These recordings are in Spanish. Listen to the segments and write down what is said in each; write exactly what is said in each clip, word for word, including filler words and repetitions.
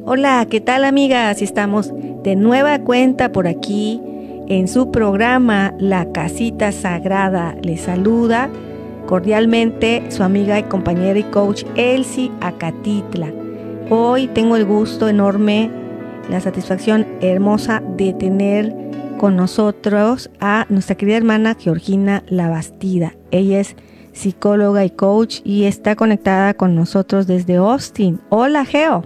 Hola, ¿qué tal amigas? Estamos de nueva cuenta por aquí en su programa La Casita Sagrada. Les saluda cordialmente su amiga y compañera y coach Elsie Acatitla. Hoy tengo el gusto enorme, la satisfacción hermosa de tener con nosotros a nuestra querida hermana Georgina Labastida. Ella es psicóloga y coach y está conectada con nosotros desde Austin. Hola, Geo.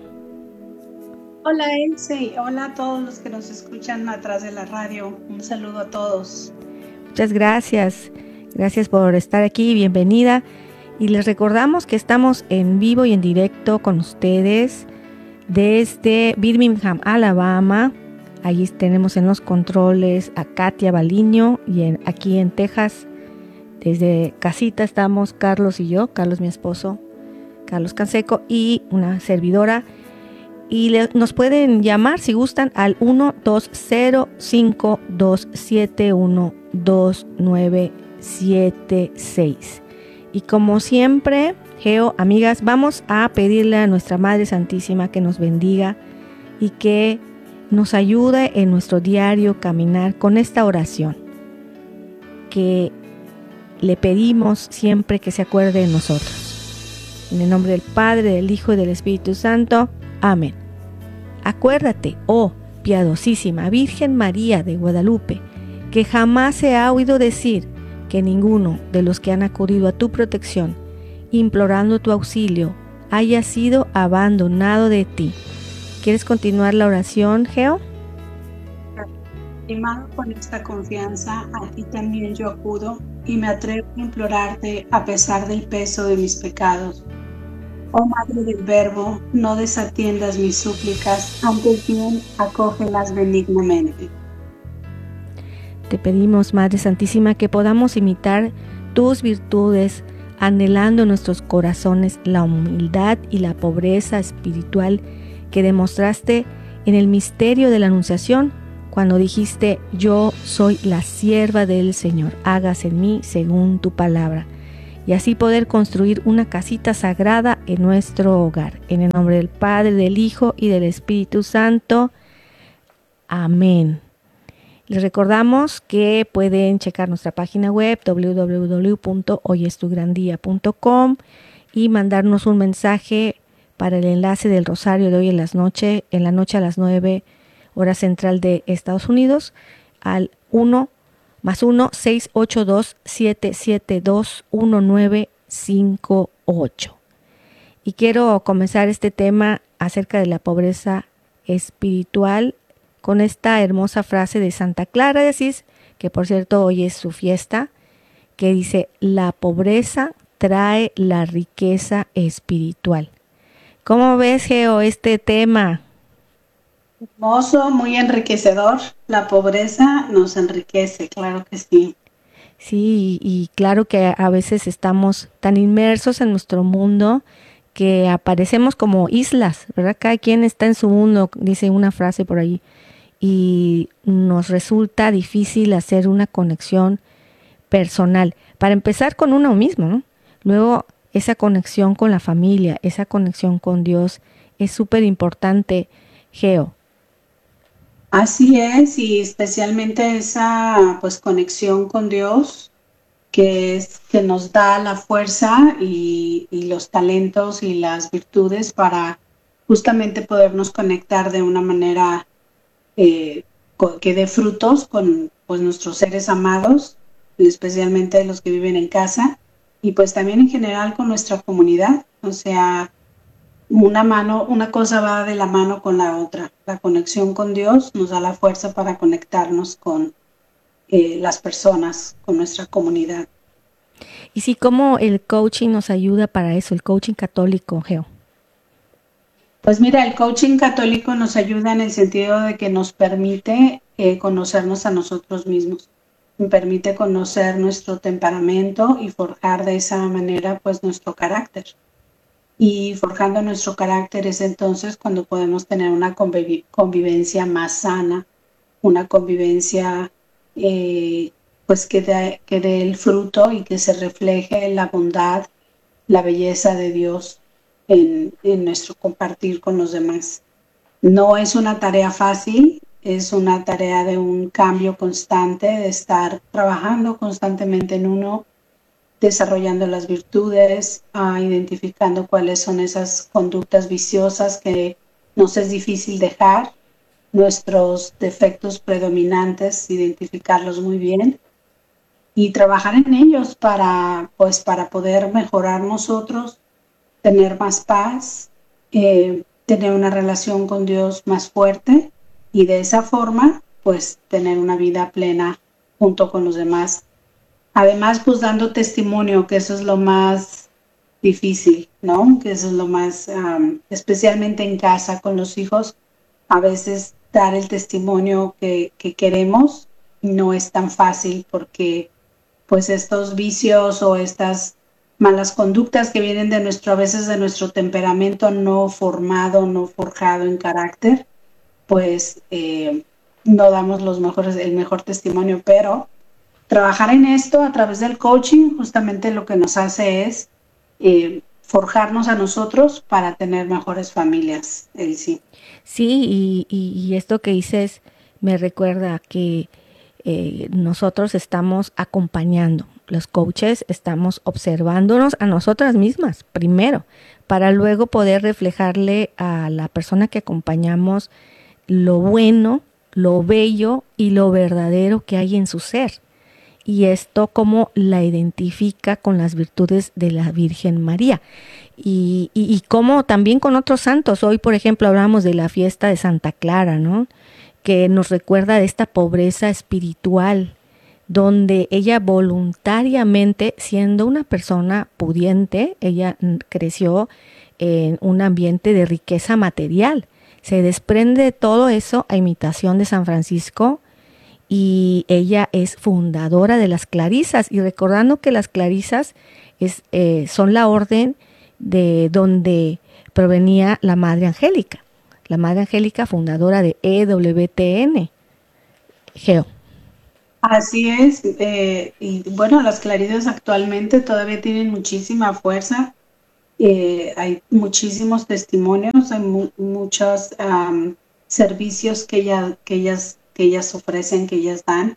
Hola, Elsie. Hola a todos los que nos escuchan atrás de la radio. Un saludo a todos. Muchas gracias. Gracias por estar aquí. Bienvenida. Y les recordamos que estamos en vivo y en directo con ustedes desde Birmingham, Alabama. Allí tenemos en los controles a Katia Baliño y en, aquí en Texas, desde casita estamos Carlos y yo, Carlos mi esposo, Carlos Canseco y una servidora. Y le, nos pueden llamar si gustan al uno dos cero cinco dos siete uno dos nueve siete seis. Y como siempre, Geo, amigas, vamos a pedirle a nuestra Madre Santísima que nos bendiga y que nos ayude en nuestro diario caminar con esta oración que le pedimos siempre que se acuerde de nosotros. En el nombre del Padre, del Hijo y del Espíritu Santo. Amén. Acuérdate, oh piadosísima Virgen María de Guadalupe, que jamás se ha oído decir que ninguno de los que han acudido a tu protección, implorando tu auxilio, haya sido abandonado de ti. ¿Quieres continuar la oración, Geo? Animado con esta confianza, a ti también yo acudo y me atrevo a implorarte a pesar del peso de mis pecados. Oh Madre del Verbo, no desatiendas mis súplicas, antes bien acógelas benignamente. Te pedimos, Madre Santísima, que podamos imitar tus virtudes, anhelando en nuestros corazones la humildad y la pobreza espiritual que demostraste en el misterio de la Anunciación, cuando dijiste: yo soy la sierva del Señor, hágase en mí según tu palabra. Y así poder construir una casita sagrada en nuestro hogar. En el nombre del Padre, del Hijo y del Espíritu Santo. Amén. Les recordamos que pueden checar nuestra página web doble u doble u doble u punto hoy es tu gran día punto com y mandarnos un mensaje para el enlace del rosario de hoy en las noche, en la noche a las nueve hora central de Estados Unidos al uno más uno seis ocho dos siete siete dos uno nueve cinco ocho. Y quiero comenzar este tema acerca de la pobreza espiritual con esta hermosa frase de Santa Clara de Asís, que por cierto hoy es su fiesta, que dice: la pobreza trae la riqueza espiritual. ¿Cómo ves, Geo, este tema? Hermoso, muy enriquecedor. La pobreza nos enriquece, claro que sí. Sí, y claro que a veces estamos tan inmersos en nuestro mundo que aparecemos como islas, ¿verdad? Cada quien está en su mundo, dice una frase por ahí, y nos resulta difícil hacer una conexión personal. Para empezar con uno mismo, ¿no? Luego esa conexión con la familia, esa conexión con Dios es súper importante, Geo. Así es, y especialmente esa pues conexión con Dios que es que nos da la fuerza y, y los talentos y las virtudes para justamente podernos conectar de una manera eh, que dé frutos con pues nuestros seres amados, especialmente los que viven en casa y pues también en general con nuestra comunidad. O sea, una mano, una cosa va de la mano con la otra. La conexión con Dios nos da la fuerza para conectarnos con eh, las personas, con nuestra comunidad. Y sí, ¿cómo el coaching nos ayuda para eso, el coaching católico, Geo? Pues mira, el coaching católico nos ayuda en el sentido de que nos permite eh, conocernos a nosotros mismos, nos permite conocer nuestro temperamento y forjar de esa manera pues nuestro carácter. Y forjando nuestro carácter es entonces cuando podemos tener una conviv- convivencia más sana, una convivencia eh, pues que dé que dé el fruto y que se refleje la bondad, la belleza de Dios en, en nuestro compartir con los demás. No es una tarea fácil, es una tarea de un cambio constante, de estar trabajando constantemente en uno, desarrollando las virtudes, uh, identificando cuáles son esas conductas viciosas que nos es difícil dejar, nuestros defectos predominantes, identificarlos muy bien y trabajar en ellos para, pues, para poder mejorar nosotros, tener más paz, eh, tener una relación con Dios más fuerte y de esa forma, pues, tener una vida plena junto con los demás. Además, pues, dando testimonio, que eso es lo más difícil, ¿no? Que eso es lo más, um, especialmente en casa con los hijos, a veces dar el testimonio que, que queremos no es tan fácil porque, pues, estos vicios o estas malas conductas que vienen de nuestro, a veces de nuestro temperamento no formado, no forjado en carácter, pues eh, no damos los mejores, el mejor testimonio, pero trabajar en esto a través del coaching justamente lo que nos hace es eh, forjarnos a nosotros para tener mejores familias, el sí. Sí, y, y, y esto que dices me recuerda que eh, nosotros estamos acompañando. Los coaches estamos observándonos a nosotras mismas primero, para luego poder reflejarle a la persona que acompañamos lo bueno, lo bello y lo verdadero que hay en su ser. Y esto cómo la identifica con las virtudes de la Virgen María. Y, y, y cómo también con otros santos. Hoy, por ejemplo, hablamos de la fiesta de Santa Clara, ¿no? Que nos recuerda de esta pobreza espiritual, donde ella voluntariamente, siendo una persona pudiente, ella creció en un ambiente de riqueza material. Se desprende de todo eso a imitación de San Francisco, y ella es fundadora de las Clarisas. Y recordando que las Clarisas es, eh, son la orden de donde provenía la Madre Angélica. La Madre Angélica, fundadora de E W T N. Geo. Así es, eh, y bueno, las Clarisas actualmente todavía tienen muchísima fuerza, eh, hay muchísimos testimonios, hay mu muchos um, servicios que, ella, que, ellas, que ellas ofrecen, que ellas dan,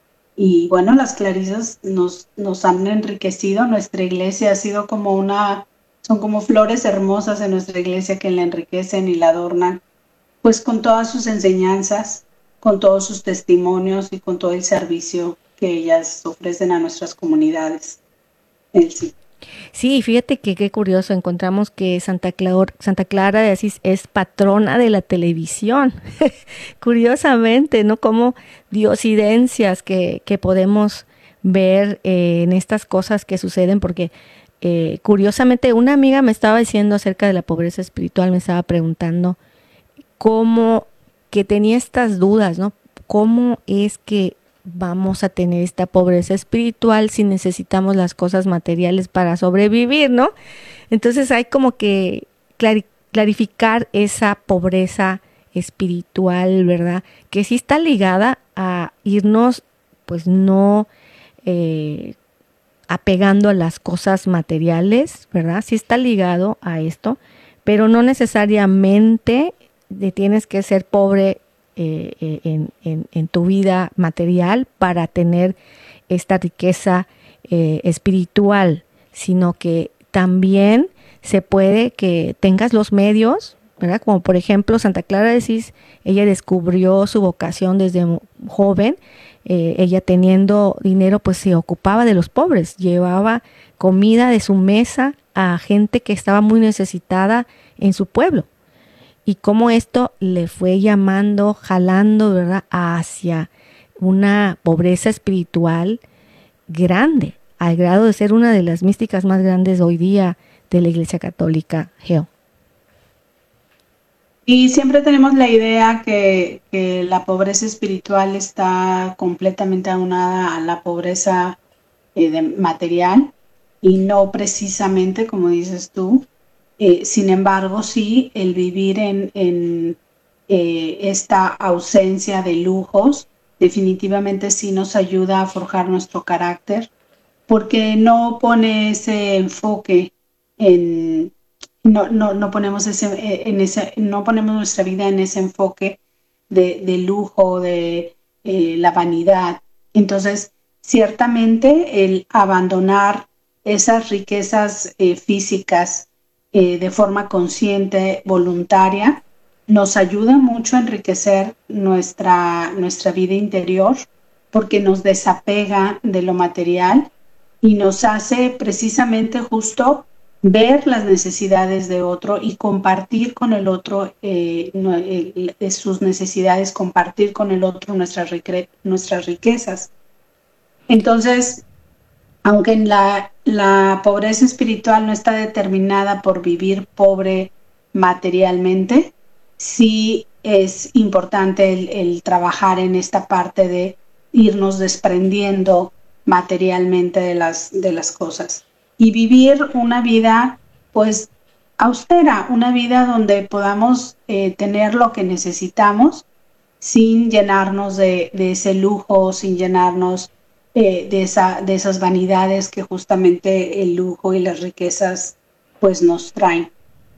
y bueno, las Clarisas nos, nos han enriquecido, nuestra iglesia ha sido como una, son como flores hermosas en nuestra iglesia que la enriquecen y la adornan, pues con todas sus enseñanzas, con todos sus testimonios y con todo el servicio que ellas ofrecen a nuestras comunidades. El sí. Sí, fíjate que qué curioso, encontramos que Santa Clara, Santa Clara de Asís es patrona de la televisión. Curiosamente, ¿no? Como diosidencias que, que podemos ver eh, en estas cosas que suceden, porque eh, curiosamente una amiga me estaba diciendo acerca de la pobreza espiritual, me estaba preguntando cómo, que tenía estas dudas, ¿no? ¿Cómo es que vamos a tener esta pobreza espiritual si necesitamos las cosas materiales para sobrevivir, ¿no? Entonces hay como que clar clarificar esa pobreza espiritual, ¿verdad? Que sí está ligada a irnos, pues no eh, apegando a las cosas materiales, ¿verdad? Sí está ligado a esto, pero no necesariamente de tienes que ser pobre eh, en, en, en tu vida material para tener esta riqueza eh, espiritual, sino que también se puede que tengas los medios, ¿verdad? Como por ejemplo Santa Clara de Asís, ella descubrió su vocación desde joven, eh, ella teniendo dinero pues se ocupaba de los pobres, llevaba comida de su mesa a gente que estaba muy necesitada en su pueblo. Y cómo esto le fue llamando, jalando, ¿verdad?, hacia una pobreza espiritual grande, al grado de ser una de las místicas más grandes hoy día de la Iglesia Católica. Geo. Y siempre tenemos la idea que, que la pobreza espiritual está completamente aunada a la pobreza eh, de material y no precisamente como dices tú. Eh, sin embargo, sí, el vivir en, en eh, esta ausencia de lujos definitivamente sí nos ayuda a forjar nuestro carácter porque no pone ese enfoque en no, no, no ponemos ese, eh, en ese, no ponemos nuestra vida en ese enfoque de, de lujo, de eh, la vanidad. Entonces, ciertamente el abandonar esas riquezas eh, físicas eh, de forma consciente, voluntaria, nos ayuda mucho a enriquecer nuestra, nuestra vida interior, porque nos desapega de lo material y nos hace precisamente justo ver las necesidades de otro y compartir con el otro eh, eh, sus necesidades, compartir con el otro nuestras, nuestras riquezas. Entonces, aunque la, la pobreza espiritual no está determinada por vivir pobre materialmente, sí es importante el, el trabajar en esta parte de irnos desprendiendo materialmente de las, de las cosas y vivir una vida pues austera, una vida donde podamos eh, tener lo que necesitamos sin llenarnos de, de ese lujo, sin llenarnos eh, de, esa, de esas vanidades que justamente el lujo y las riquezas pues nos traen.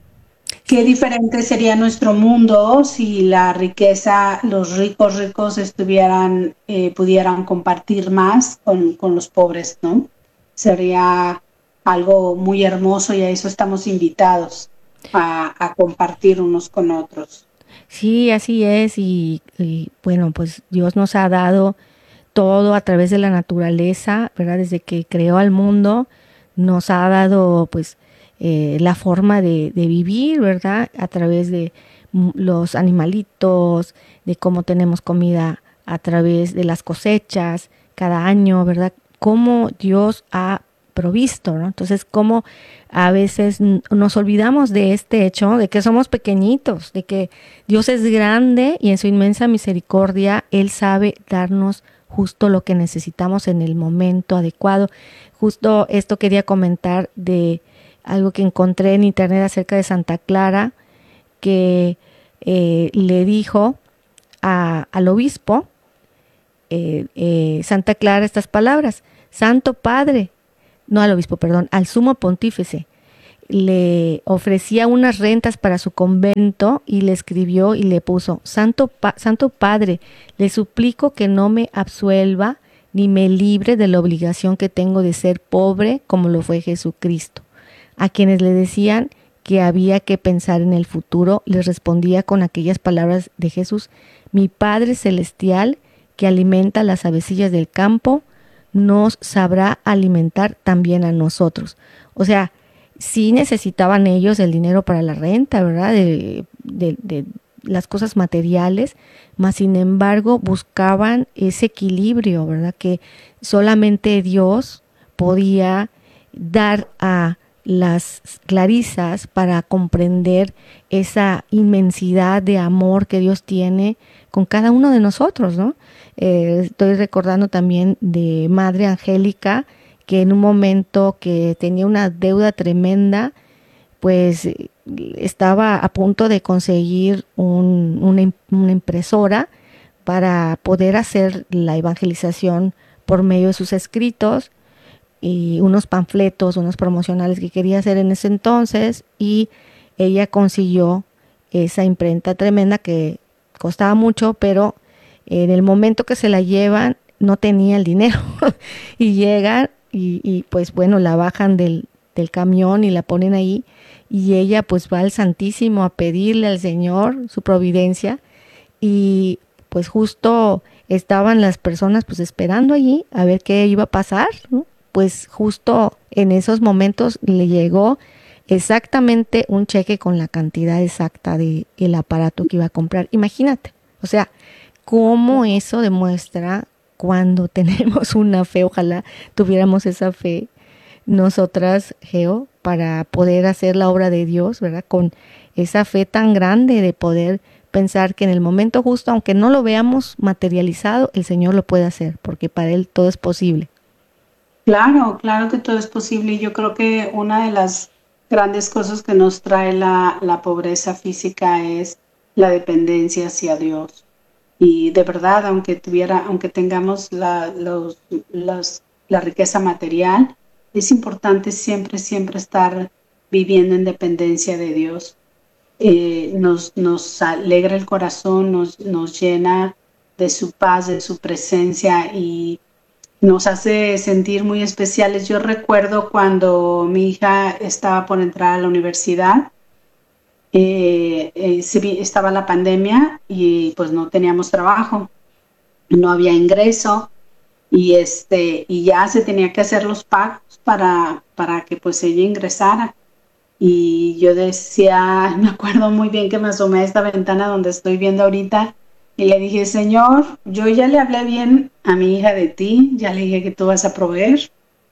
Qué diferente sería nuestro mundo si la riqueza, los ricos ricos estuvieran, eh, pudieran compartir más con, con los pobres, ¿no? Sería algo muy hermoso y a eso estamos invitados, a, a compartir unos con otros. Sí, así es y, y bueno, pues Dios nos ha dado todo a través de la naturaleza, ¿verdad? Desde que creó al mundo, nos ha dado pues eh, la forma de, de vivir, ¿verdad? A través de los animalitos, de cómo tenemos comida a través de las cosechas cada año, ¿verdad? Cómo Dios ha provisto, ¿no? Entonces, cómo a veces nos olvidamos de este hecho, de que somos pequeñitos, de que Dios es grande y en su inmensa misericordia Él sabe darnos justo lo que necesitamos en el momento adecuado. Justo esto quería comentar de algo que encontré en internet acerca de Santa Clara, que eh, le dijo a, al obispo, eh, eh, Santa Clara, estas palabras: Santo Padre, no al obispo, perdón, al sumo pontífice, le ofrecía unas rentas para su convento y le escribió y le puso: Santo, pa Santo Padre, le suplico que no me absuelva ni me libre de la obligación que tengo de ser pobre como lo fue Jesucristo. A quienes le decían que había que pensar en el futuro, les respondía con aquellas palabras de Jesús: mi Padre Celestial, que alimenta las avecillas del campo, nos sabrá alimentar también a nosotros. O sea, sí necesitaban ellos el dinero para la renta, ¿verdad? De, de, de las cosas materiales, mas sin embargo buscaban ese equilibrio, ¿verdad? Que solamente Dios podía dar a las clarisas para comprender esa inmensidad de amor que Dios tiene con cada uno de nosotros, ¿no? Eh, estoy recordando también de Madre Angélica, que en un momento que tenía una deuda tremenda, pues estaba a punto de conseguir un, una, una impresora para poder hacer la evangelización por medio de sus escritos y unos panfletos, unos promocionales que quería hacer en ese entonces, y ella consiguió esa imprenta tremenda que costaba mucho, pero en el momento que se la llevan no tenía el dinero y llegan y, y pues bueno, la bajan del, del camión y la ponen ahí, y ella pues va al Santísimo a pedirle al Señor su providencia, y pues justo estaban las personas pues esperando allí a ver qué iba a pasar, ¿no? Pues justo en esos momentos le llegó exactamente un cheque con la cantidad exacta de el aparato que iba a comprar. Imagínate, o sea, cómo eso demuestra cuando tenemos una fe. Ojalá tuviéramos esa fe nosotras, Geo, para poder hacer la obra de Dios, ¿verdad? Con esa fe tan grande de poder pensar que en el momento justo, aunque no lo veamos materializado, el Señor lo puede hacer, porque para Él todo es posible. Claro, claro que todo es posible. Yo creo que una de las grandes cosas que nos trae la, la pobreza física es la dependencia hacia Dios. Y de verdad, aunque tuviera, aunque tengamos la, los, los, la riqueza material, es importante siempre, siempre estar viviendo en dependencia de Dios. Eh, nos, nos alegra el corazón, nos, nos llena de su paz, de su presencia y nos hace sentir muy especiales. Yo recuerdo cuando mi hija estaba por entrar a la universidad, eh, eh, estaba la pandemia y pues no teníamos trabajo, no había ingreso y este y ya se tenía que hacer los pagos para, para que pues ella ingresara. Y yo decía, me acuerdo muy bien que me asomé a esta ventana donde estoy viendo ahorita y le dije, Señor, yo ya le hablé bien a mi hija de ti, ya le dije que tú vas a proveer.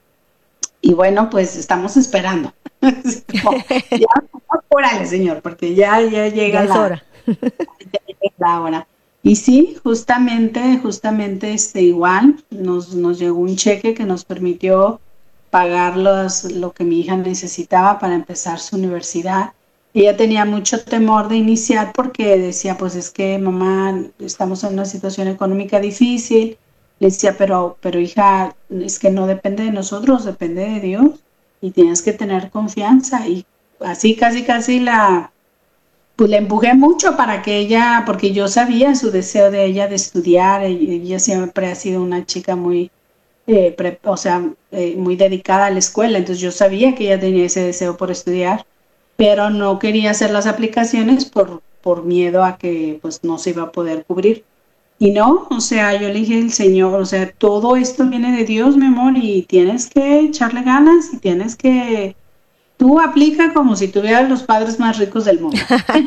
Y bueno, pues estamos esperando. Ya, órale, Señor, porque ya, ya llega ya la es hora. ya llega la hora. Y sí, justamente, justamente este, igual nos, nos llegó un cheque que nos permitió pagar los, lo que mi hija necesitaba para empezar su universidad. Ella tenía mucho temor de iniciar porque decía, pues es que mamá, estamos en una situación económica difícil. Le decía, pero, pero hija, es que no depende de nosotros, depende de Dios y tienes que tener confianza. Y así casi casi la, pues la empujé mucho para que ella, porque yo sabía su deseo de ella de estudiar. Ella siempre ha sido una chica muy, eh, pre, o sea, eh, muy dedicada a la escuela, entonces yo sabía que ella tenía ese deseo por estudiar, pero no quería hacer las aplicaciones por, por miedo a que pues no se iba a poder cubrir. Y no, o sea, yo le dije al Señor, o sea, todo esto viene de Dios, mi amor, y tienes que echarle ganas y tienes que, tú aplica como si tuvieras los padres más ricos del mundo.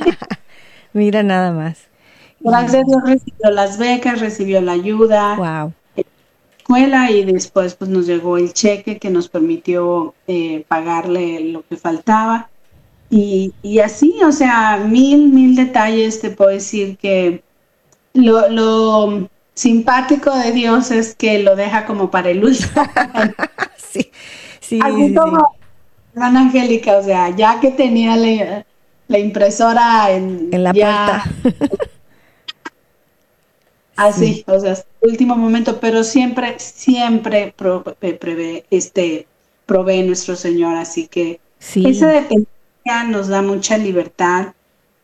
Mira nada más. Gracias a Dios recibió las becas, recibió la ayuda, Wow. escuela y después pues nos llegó el cheque que nos permitió eh, pagarle lo que faltaba y, y así, o sea, mil, mil detalles. Te puedo decir que lo, lo simpático de Dios es que lo deja como para el último. sí, sí, Así sí, como sí. Ana Angélica, o sea, ya que tenía la, la impresora en, En la puerta. ya sí, así, o sea, hasta el último momento, pero siempre, siempre pro, prevé, este, provee nuestro Señor, así que esa sí, dependencia nos da mucha libertad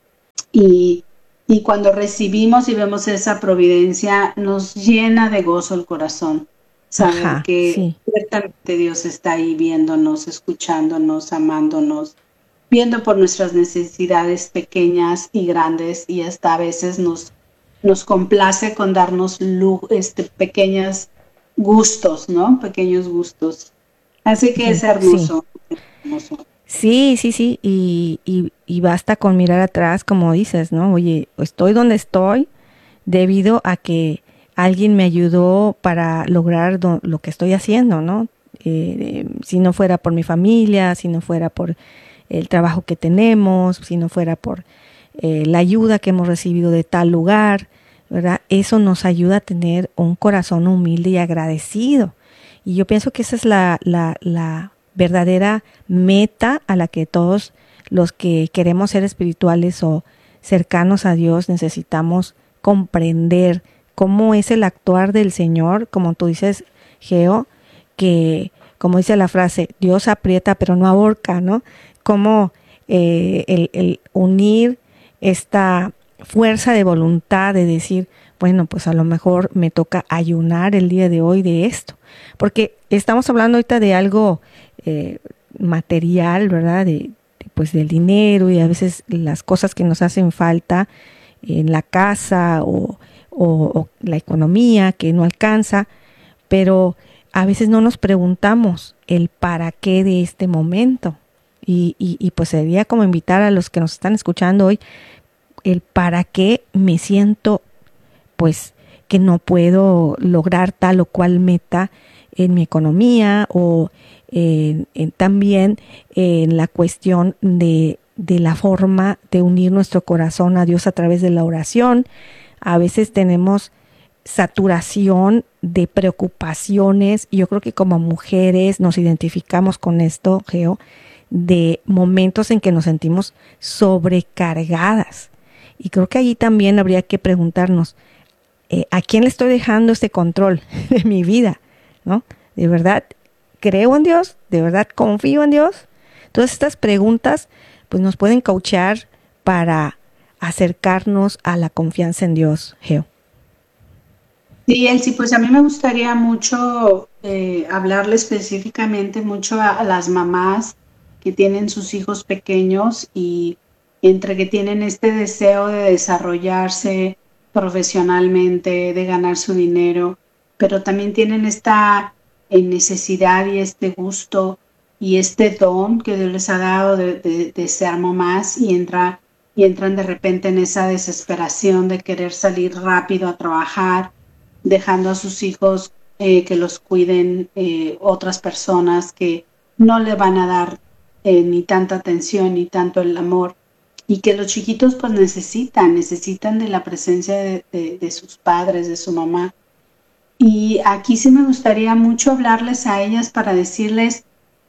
y, y cuando recibimos y vemos esa providencia, nos llena de gozo el corazón, saber ajá, que sí. ciertamente Dios está ahí viéndonos, escuchándonos, amándonos, viendo por nuestras necesidades pequeñas y grandes y hasta a veces nos nos complace con darnos lu- este, pequeños gustos, ¿no? Pequeños gustos. Así que es Sí, sí. hermoso, hermoso. Sí, sí, sí, y, y, y basta con mirar atrás, como dices, ¿no? Oye, estoy donde estoy debido a que alguien me ayudó para lograr do- lo que estoy haciendo, ¿no? Eh, eh, si no fuera por mi familia, si no fuera por el trabajo que tenemos, si no fuera por eh, la ayuda que hemos recibido de tal lugar, ¿verdad? Eso nos ayuda a tener un corazón humilde y agradecido. Y yo pienso que esa es la, la, la verdadera meta a la que todos los que queremos ser espirituales o cercanos a Dios necesitamos comprender cómo es el actuar del Señor, como tú dices, Geo, que como dice la frase, Dios aprieta pero no ahorca, ¿no? Cómo eh, el, el unir esta fuerza de voluntad de decir, bueno, pues a lo mejor me toca ayunar el día de hoy de esto, porque estamos hablando ahorita de algo eh, material, ¿verdad? De, de, pues del dinero y a veces las cosas que nos hacen falta en la casa o, o, o la economía que no alcanza, pero a veces no nos preguntamos el para qué de este momento. Y, y, y pues sería como invitar a los que nos están escuchando hoy el para qué me siento pues que no puedo lograr tal o cual meta en mi economía o en, en, también en la cuestión de, de la forma de unir nuestro corazón a Dios a través de la oración. A veces tenemos saturación de preocupaciones. Yo creo que como mujeres nos identificamos con esto, Geo, de momentos en que nos sentimos sobrecargadas. Y creo que allí también habría que preguntarnos, eh, ¿a quién le estoy dejando este control de mi vida? ¿No? ¿De verdad creo en Dios? ¿De verdad confío en Dios? Todas estas preguntas pues nos pueden coachear para acercarnos a la confianza en Dios, Geo. Sí, Elsie, pues a mí me gustaría mucho eh, hablarle específicamente mucho a, a las mamás que tienen sus hijos pequeños y entre que tienen este deseo de desarrollarse profesionalmente, de ganar su dinero, pero también tienen esta eh, necesidad y este gusto y este don que Dios les ha dado de, de, de ser mamás y, entra, y entran de repente en esa desesperación de querer salir rápido a trabajar, dejando a sus hijos eh, que los cuiden eh, otras personas que no le van a dar eh, ni tanta atención ni tanto el amor, y que los chiquitos pues necesitan, necesitan de la presencia de, de, de sus padres, de su mamá. Y aquí sí me gustaría mucho hablarles a ellas para decirles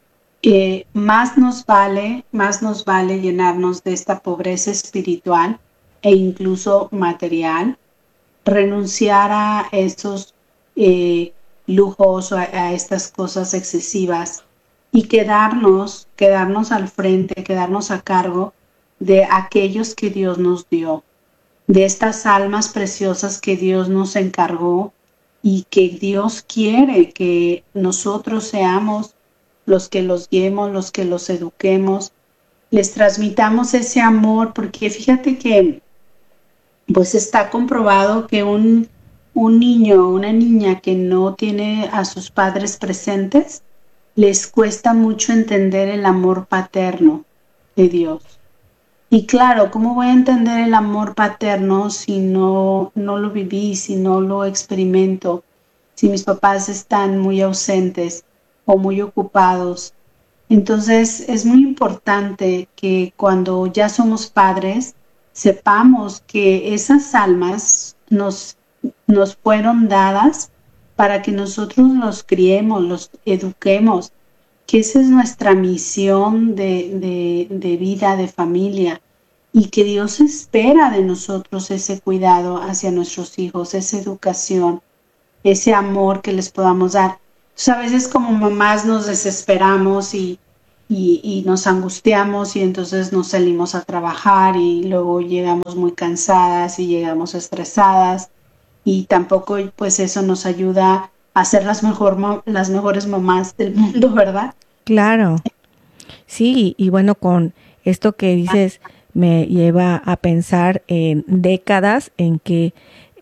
que más nos vale, más nos vale llenarnos de esta pobreza espiritual e incluso material, renunciar a estos eh, lujos o a, a estas cosas excesivas y quedarnos, quedarnos al frente, quedarnos a cargo de aquellos que Dios nos dio, de estas almas preciosas que Dios nos encargó y que Dios quiere que nosotros seamos los que los guiemos, los que los eduquemos, les transmitamos ese amor, porque fíjate que pues está comprobado que un, un niño o una niña que no tiene a sus padres presentes, les cuesta mucho entender el amor paterno de Dios. Y claro, ¿cómo voy a entender el amor paterno si no, no lo viví, si no lo experimento, si mis papás están muy ausentes o muy ocupados? Entonces es muy importante que cuando ya somos padres, sepamos que esas almas nos, nos fueron dadas para que nosotros los criemos, los eduquemos, que esa es nuestra misión de, de, de vida, de familia, y que Dios espera de nosotros ese cuidado hacia nuestros hijos, esa educación, ese amor que les podamos dar. Entonces, a veces como mamás nos desesperamos y, y, y nos angustiamos y entonces nos salimos a trabajar y luego llegamos muy cansadas y llegamos estresadas y tampoco pues eso nos ayuda a ser las, mejor, las mejores mamás del mundo, ¿verdad? Claro, sí, y bueno, con esto que dices me lleva a pensar en décadas en que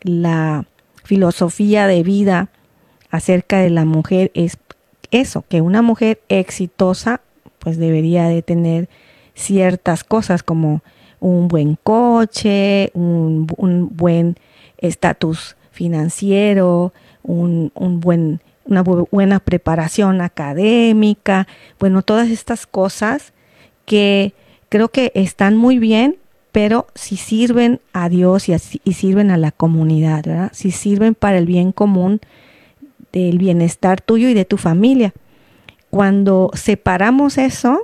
la filosofía de vida acerca de la mujer es eso, que una mujer exitosa pues debería de tener ciertas cosas como un buen coche, un, un buen estatus financiero, un, un buen, una bu- buena preparación académica, bueno, todas estas cosas que creo que están muy bien, pero si sirven a Dios y, así, y sirven a la comunidad, ¿verdad? Si sirven para el bien común del bienestar tuyo y de tu familia. Cuando separamos eso,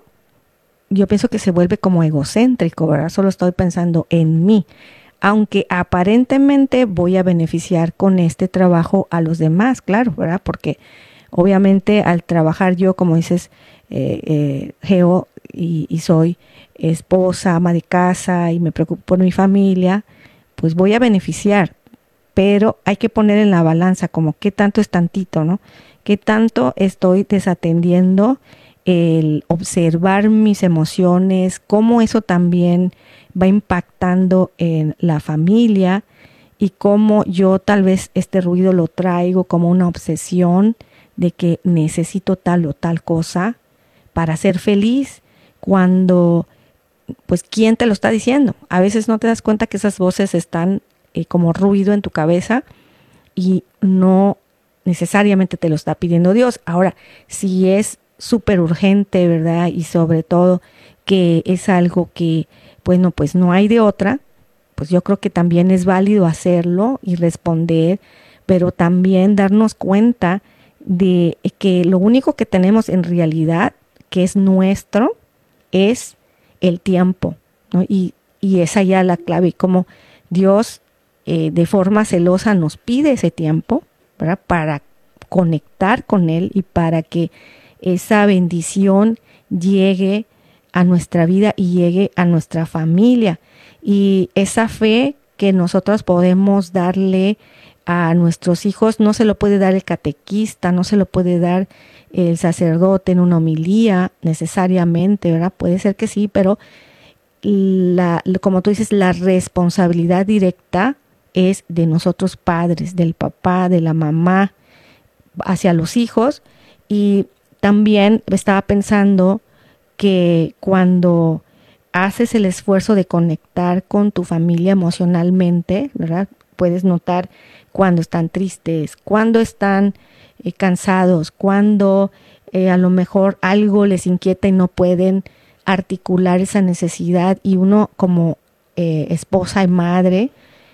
yo pienso que se vuelve como egocéntrico, ¿verdad? Solo estoy pensando en mí, aunque aparentemente voy a beneficiar con este trabajo a los demás, claro, ¿verdad? Porque obviamente al trabajar yo, como dices, eh, eh, Geo, y, y soy esposa, ama de casa y me preocupo por mi familia, pues voy a beneficiar, pero hay que poner en la balanza como qué tanto es tantito, ¿no? Qué tanto estoy desatendiendo el observar mis emociones, cómo eso también va impactando en la familia y cómo yo tal vez este ruido lo traigo como una obsesión de que necesito tal o tal cosa para ser feliz, cuando pues ¿quién te lo está diciendo? A veces no te das cuenta que esas voces están eh, como ruido en tu cabeza y no necesariamente te lo está pidiendo Dios. Ahora, si es súper urgente, ¿verdad? Y sobre todo que es algo que, bueno, pues no hay de otra, pues yo creo que también es válido hacerlo y responder, pero también darnos cuenta de que lo único que tenemos en realidad, que es nuestro, es el tiempo, ¿no? Y, y esa ya la clave, como Dios eh, de forma celosa nos pide ese tiempo, ¿verdad? Para conectar con Él y para que esa bendición llegue a nuestra vida y llegue a nuestra familia. Y esa fe que nosotros podemos darle a nuestros hijos no se lo puede dar el catequista, no se lo puede dar el sacerdote en una homilía necesariamente, ¿verdad? Puede ser que sí, pero la, como tú dices, la responsabilidad directa es de nosotros padres, del papá, de la mamá, hacia los hijos. Y también estaba pensando que cuando haces el esfuerzo de conectar con tu familia emocionalmente, ¿verdad? Puedes notar cuando están tristes, cuando están eh, cansados, cuando eh, a lo mejor algo les inquieta y no pueden articular esa necesidad, y uno como eh, esposa y madre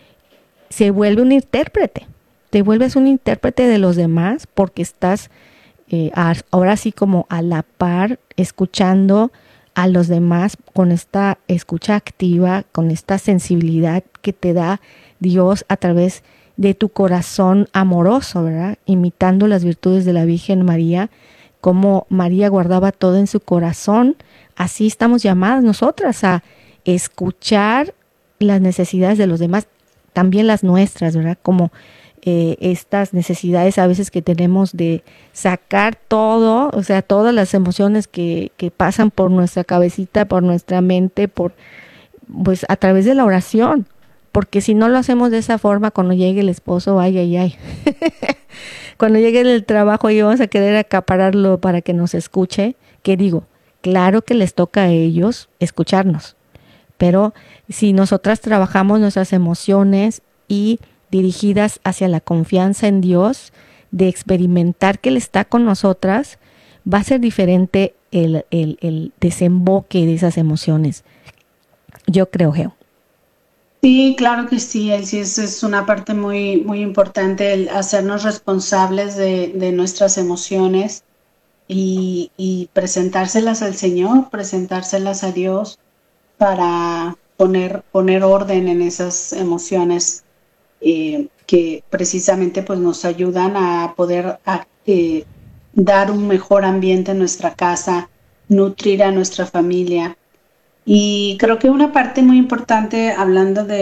se vuelve un intérprete, te vuelves un intérprete de los demás porque estás eh, ahora sí como a la par escuchando a los demás con esta escucha activa, con esta sensibilidad que te da Dios a través de tu corazón amoroso, ¿verdad? Imitando las virtudes de la Virgen María, como María guardaba todo en su corazón. Así estamos llamadas nosotras a escuchar las necesidades de los demás, también las nuestras, ¿verdad? Como eh, estas necesidades a veces que tenemos de sacar todo, o sea, todas las emociones que, que pasan por nuestra cabecita, por nuestra mente, por pues a través de la oración. Porque si no lo hacemos de esa forma, cuando llegue el esposo, ay, ay, ay. Cuando llegue el trabajo y vamos a querer acapararlo para que nos escuche, ¿qué digo? Claro que les toca a ellos escucharnos. Pero si nosotras trabajamos nuestras emociones y dirigidas hacia la confianza en Dios, de experimentar que Él está con nosotras, va a ser diferente el, el, el desemboque de esas emociones. Yo creo, Geo. Sí, claro que sí, Elsie, es, es una parte muy, muy importante el hacernos responsables de, de nuestras emociones y, y presentárselas al Señor, presentárselas a Dios para poner, poner orden en esas emociones eh, que precisamente pues, nos ayudan a poder a, eh, dar un mejor ambiente en nuestra casa, nutrir a nuestra familia. Y creo que una parte muy importante, hablando de